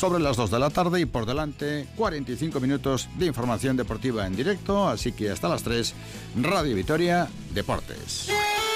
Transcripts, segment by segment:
sobre las 2 de la tarde y por delante 45 minutos de información deportiva en directo, así que hasta las 3, Radio Vitoria Deportes.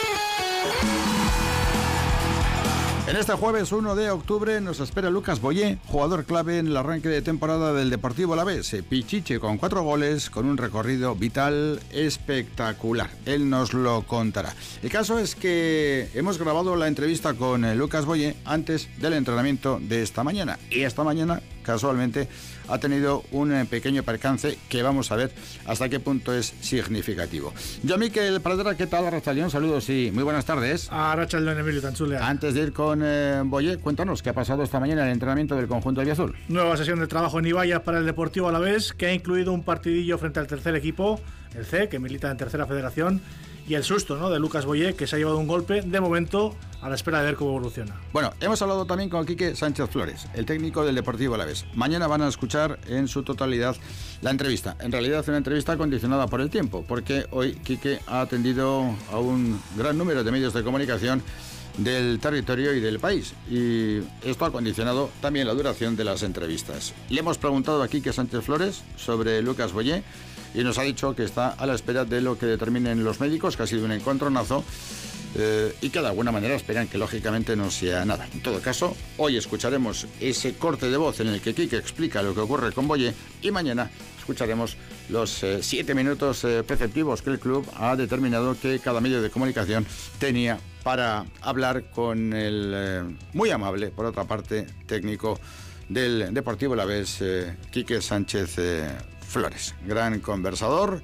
En este jueves 1 de octubre nos espera Lucas Boyé, jugador clave en el arranque de temporada del Deportivo Alavés. Pichichi con 4 goles, con un recorrido vital espectacular. Él nos lo contará. El caso es que hemos grabado la entrevista con Lucas Boyé antes del entrenamiento de esta mañana. Y esta mañana, casualmente, ha tenido un pequeño percance que vamos a ver hasta qué punto es significativo. Yo, Miquel Pradera, ¿qué tal? Arratsaldeon, saludos y muy buenas tardes. Arratsaldeon, Emilio Tantzulea. Antes de ir con Boyé, cuéntanos qué ha pasado esta mañana en el entrenamiento del conjunto albiazul. Nueva sesión de trabajo en Ibaya para el Deportivo Alavés, que ha incluido un partidillo frente al tercer equipo, el C, que milita en Tercera Federación, y el susto, ¿no?, de Lucas Boyé, que se ha llevado un golpe, de momento, a la espera de ver cómo evoluciona. Bueno, hemos hablado también con Quique Sánchez Flores, el técnico del Deportivo Alavés. Mañana van a escuchar en su totalidad la entrevista. En realidad una entrevista condicionada por el tiempo, porque hoy Quique ha atendido a un gran número de medios de comunicación del territorio y del país, y esto ha condicionado también la duración de las entrevistas. Le hemos preguntado a Quique Sánchez Flores sobre Lucas Boyé y nos ha dicho que está a la espera de lo que determinen los médicos, que ha sido un encontronazo, y que de alguna manera esperan que lógicamente no sea nada. En todo caso, hoy escucharemos ese corte de voz en el que Quique explica lo que ocurre con Boyé, y mañana escucharemos los 7 minutos preceptivos que el club ha determinado que cada medio de comunicación tenía para hablar con el muy amable, por otra parte, técnico del Deportivo Alavés, Quique Sánchez Flores. Gran conversador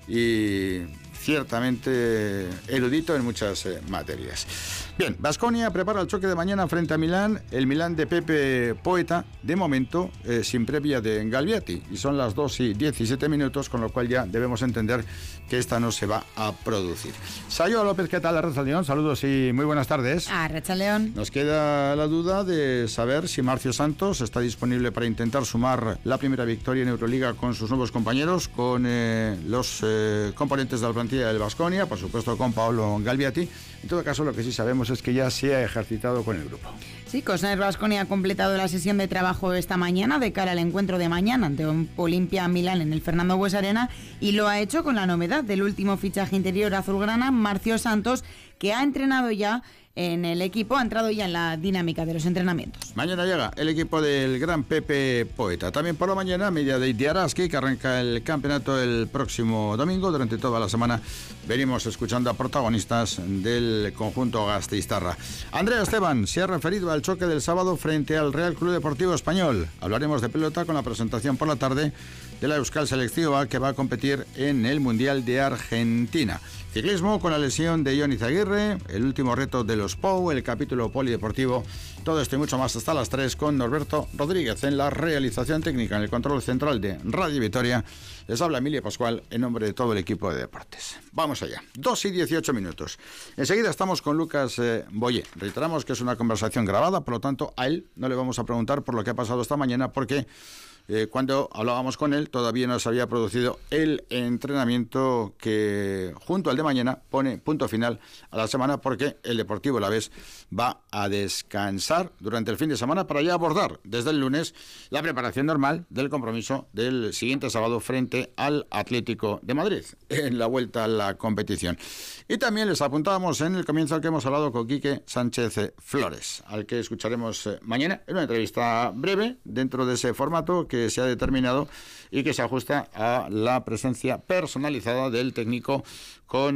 y ciertamente erudito en muchas materias. Bien, Baskonia prepara el choque de mañana frente a Milán, el Milán de Pepe Poeta, de momento sin previa de Galbiati, y son las 2:17 minutos, con lo cual ya debemos entender que esta no se va a producir. Sayo López, ¿qué tal? Arratsaldeon, saludos y muy buenas tardes. Arratsaldeon. Nos queda la duda de saber si Marcio Santos está disponible para intentar sumar la primera victoria en Euroliga con sus nuevos compañeros, con los componentes de la plantilla del Baskonia, por supuesto con Paolo Galbiati. En todo caso, lo que sí sabemos es que ya se ha ejercitado con el grupo. Sí, Cosner Baskonia ha completado la sesión de trabajo esta mañana de cara al encuentro de mañana ante Olimpia Milán en el Fernando Bues Arena, y lo ha hecho con la novedad del último fichaje interior azulgrana, Marcio Santos, que ha entrenado ya en el equipo, ha entrado ya en la dinámica de los entrenamientos. Mañana llega el equipo del gran Pepe Poeta. También por la mañana, Media de Araski, que arranca el campeonato el próximo domingo. Durante toda la semana venimos escuchando a protagonistas del conjunto gasteiztarra. Andrea Esteban se ha referido al choque del sábado frente al Real Club Deportivo Español. Hablaremos de pelota con la presentación por la tarde de la Euskal Selectiva, que va a competir en el Mundial de Argentina. Ciclismo con la lesión de Jon Izaguirre, el último reto de los POU, el capítulo polideportivo. Todo esto y mucho más hasta las 3 con Norberto Rodríguez en la realización técnica, en el control central de Radio Vitoria. Les habla Emilio Pascual en nombre de todo el equipo de deportes. Vamos allá, 2:18 minutos. Enseguida estamos con Lucas Boyé. Reiteramos que es una conversación grabada, por lo tanto a él no le vamos a preguntar por lo que ha pasado esta mañana, porque cuando hablábamos con él todavía no se había producido el entrenamiento que junto al de mañana pone punto final a la semana, porque el Deportivo Alavés va a descansar durante el fin de semana para ya abordar desde el lunes la preparación normal del compromiso del siguiente sábado frente al Atlético de Madrid en la vuelta a la competición. Y también les apuntábamos en el comienzo que hemos hablado con Quique Sánchez Flores, al que escucharemos mañana en una entrevista breve dentro de ese formato que se ha determinado y que se ajusta a la presencia personalizada del técnico con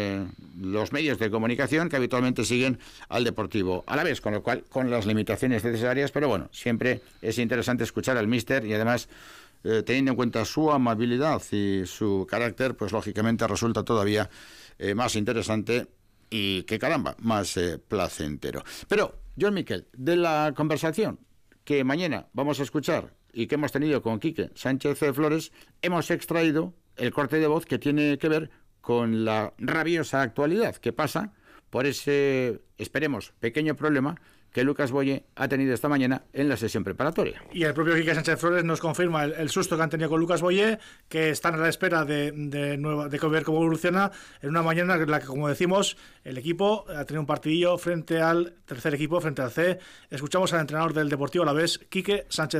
los medios de comunicación que habitualmente siguen al Deportivo Alavés, con lo cual con las limitaciones necesarias, pero bueno, siempre es interesante escuchar al míster, y además teniendo en cuenta su amabilidad y su carácter, pues lógicamente resulta todavía más interesante y que caramba, más placentero. Pero, Joan Miquel, de la conversación que mañana vamos a escuchar y que hemos tenido con Quique Sánchez Flores, hemos extraído el corte de voz que tiene que ver con la rabiosa actualidad que pasa por ese, esperemos, pequeño problema que Lucas Boyé ha tenido esta mañana en la sesión preparatoria. Y el propio Quique Sánchez Flores nos confirma el susto que han tenido con Lucas Boyé, que están a la espera de ver cómo evoluciona en una mañana en la que, como decimos, el equipo ha tenido un partidillo frente al tercer equipo, frente al C. Escuchamos al entrenador del Deportivo Alavés, Quique Sánchez